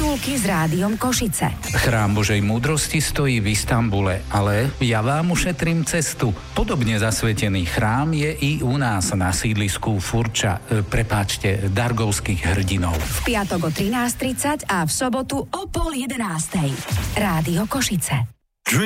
Škatulky s Rádiom Košice. Chrám Božej múdrosti stojí v Istanbule, ale ja vám ušetrím cestu. Podobne zasvetený chrám je i u nás na sídlisku Dargovských hrdinov. V piatok o 13:30 a v sobotu o 10:30. Rádio Košice.